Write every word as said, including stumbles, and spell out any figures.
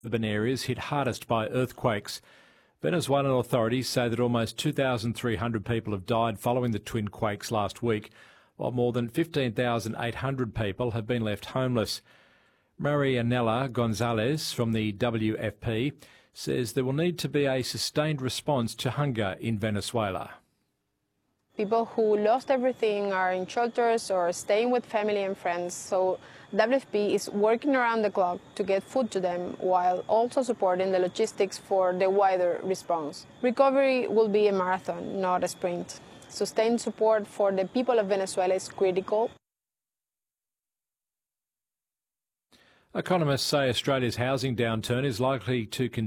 urban areas hit hardest by earthquakes. Venezuelan authorities say that almost two thousand three hundred people have died following the twin quakes last week, while more than fifteen thousand eight hundred people have been left homeless. Marianela Gonzalez from the W F P says there will need to be a sustained response to hunger in Venezuela. People who lost everything are in shelters or staying with family and friends, so W F P is working around the clock to get food to them while also supporting the logistics for the wider response. Recovery will be a marathon, not a sprint. Sustained support for the people of Venezuela is critical. Economists say Australia's housing downturn is likely to continue.